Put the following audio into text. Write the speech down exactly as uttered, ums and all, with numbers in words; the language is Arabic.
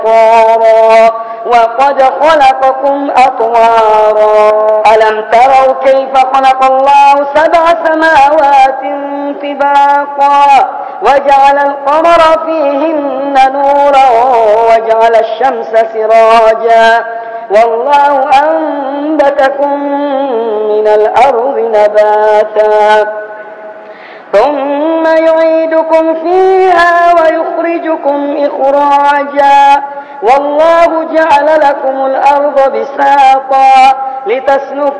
طارا وقد خلقكم أطوارا ألم تروا كيف خلق الله سبع سماوات طباقا وجعل القمر فيهن نورا وجعل الشمس سراجا والله أنبتكم من الأرض نباتا ثم يعيدكم فيها ويخرجكم إخراجا والله جعل لكم الأرض بساطا لتسلكوا